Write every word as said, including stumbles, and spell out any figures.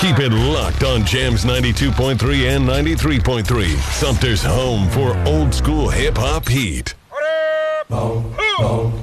Keep it locked on Jams ninety-two point three and ninety-three point three. Sumter's home for old school hip hop heat.